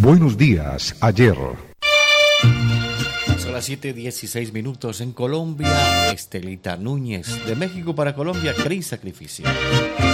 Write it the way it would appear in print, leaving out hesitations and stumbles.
Buenos días, ayer. Son las 7:16 en Colombia. Estelita Núñez, de México para Colombia, Cris Sacrificio.